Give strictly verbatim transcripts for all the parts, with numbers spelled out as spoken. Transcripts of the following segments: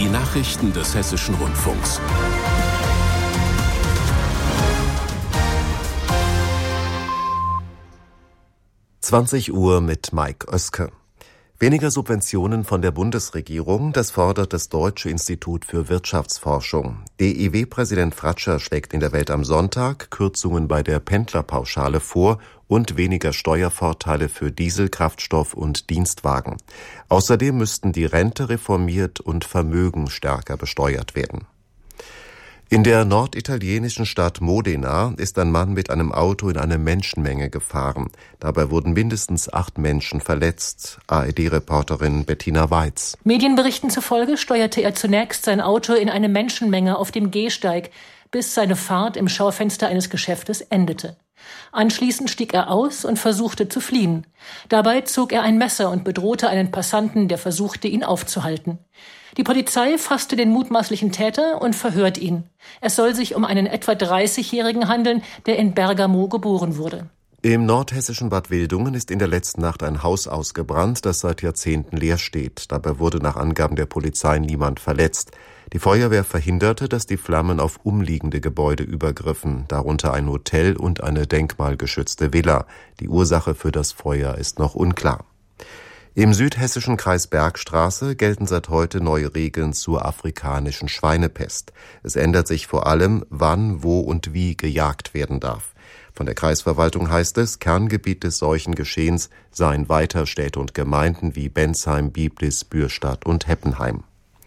Die Nachrichten des Hessischen Rundfunks. zwanzig Uhr mit Mike Oeske. Weniger Subventionen von der Bundesregierung, das fordert das Deutsche Institut für Wirtschaftsforschung. D I W-Präsident Fratscher schlägt in der Welt am Sonntag Kürzungen bei der Pendlerpauschale vor und weniger Steuervorteile für Diesel, Kraftstoff und Dienstwagen. Außerdem müssten die Rente reformiert und Vermögen stärker besteuert werden. In der norditalienischen Stadt Modena ist ein Mann mit einem Auto in eine Menschenmenge gefahren. Dabei wurden mindestens acht Menschen verletzt. A R D-Reporterin Bettina Weiz. Medienberichten zufolge steuerte er zunächst sein Auto in eine Menschenmenge auf dem Gehsteig, bis seine Fahrt im Schaufenster eines Geschäftes endete. Anschließend stieg er aus und versuchte zu fliehen. Dabei zog er ein Messer und bedrohte einen Passanten, der versuchte, ihn aufzuhalten. Die Polizei fasste den mutmaßlichen Täter und verhört ihn. Es soll sich um einen etwa dreißigjährigen handeln, der in Bergamo geboren wurde. Im nordhessischen Bad Wildungen ist in der letzten Nacht ein Haus ausgebrannt, das seit Jahrzehnten leer steht. Dabei wurde nach Angaben der Polizei niemand verletzt. Die Feuerwehr verhinderte, dass die Flammen auf umliegende Gebäude übergriffen, darunter ein Hotel und eine denkmalgeschützte Villa. Die Ursache für das Feuer ist noch unklar. Im südhessischen Kreis Bergstraße gelten seit heute neue Regeln zur afrikanischen Schweinepest. Es ändert sich vor allem, wann, wo und wie gejagt werden darf. Von der Kreisverwaltung heißt es, Kerngebiet des solchen Geschehens seien weiter Städte und Gemeinden wie Bensheim, Biblis, Bürstadt und Heppenheim.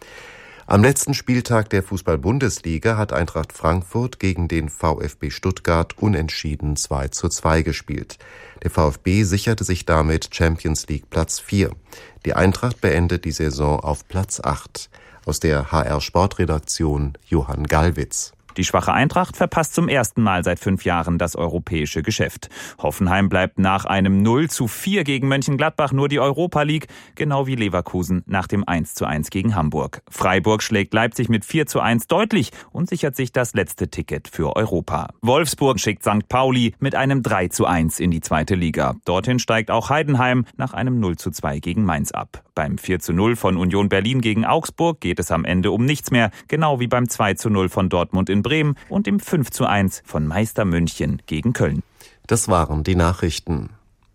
Am letzten Spieltag der Fußball-Bundesliga hat Eintracht Frankfurt gegen den VfB Stuttgart unentschieden zwei zu zwei gespielt. Der VfB sicherte sich damit Champions League Platz vier. Die Eintracht beendet die Saison auf Platz acht. Aus der H R-Sportredaktion Johann Gallwitz. Die schwache Eintracht verpasst zum ersten Mal seit fünf Jahren das europäische Geschäft. Hoffenheim bleibt nach einem null zu vier gegen Mönchengladbach nur die Europa League, genau wie Leverkusen nach dem eins zu eins gegen Hamburg. Freiburg schlägt Leipzig mit vier zu eins deutlich und sichert sich das letzte Ticket für Europa. Wolfsburg schickt Sankt Pauli mit einem drei zu eins in die zweite Liga. Dorthin steigt auch Heidenheim nach einem null zu zwei gegen Mainz ab. Beim vier zu null von Union Berlin gegen Augsburg geht es am Ende um nichts mehr, genau wie beim zwei zu null von Dortmund in Bremen und im fünf zu eins von Meister München gegen Köln. Das waren die Nachrichten.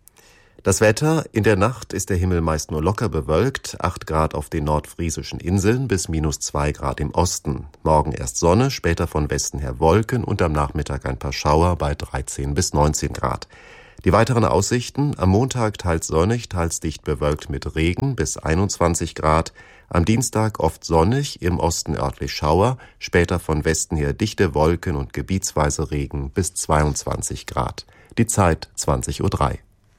Das Wetter: In der Nacht ist der Himmel meist nur locker bewölkt, acht Grad auf den nordfriesischen Inseln bis minus zwei Grad im Osten. Morgen erst Sonne, später von Westen her Wolken und am Nachmittag ein paar Schauer bei dreizehn bis neunzehn Grad. Die weiteren Aussichten: am Montag teils sonnig, teils dicht bewölkt mit Regen bis einundzwanzig Grad. Am Dienstag oft sonnig, im Osten örtlich Schauer, später von Westen her dichte Wolken und gebietsweise Regen bis zweiundzwanzig Grad. Die Zeit zwanzig Uhr drei.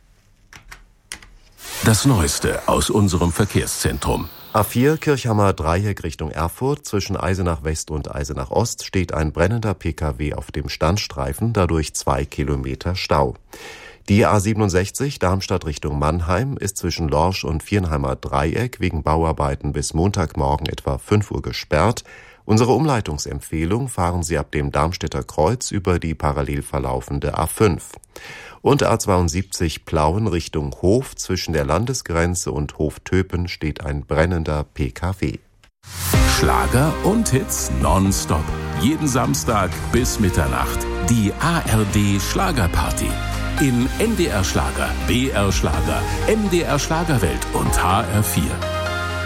Das Neueste aus unserem Verkehrszentrum. A vier Kirchhammer Dreieck Richtung Erfurt. Zwischen Eisenach West und Eisenach Ost steht ein brennender P K W auf dem Standstreifen, dadurch zwei Kilometer Stau. Die A siebenundsechzig Darmstadt Richtung Mannheim ist zwischen Lorsch und Viernheimer Dreieck wegen Bauarbeiten bis Montagmorgen etwa fünf Uhr gesperrt. Unsere Umleitungsempfehlung: fahren Sie ab dem Darmstädter Kreuz über die parallel verlaufende A fünf. Und A zweiundsiebzig Plauen Richtung Hof. Zwischen der Landesgrenze und Hof-Töpen steht ein brennender P K W. Schlager und Hits nonstop. Jeden Samstag bis Mitternacht. Die A R D Schlagerparty. In N D R Schlager, B R Schlager, M D R Schlagerwelt und H R vier.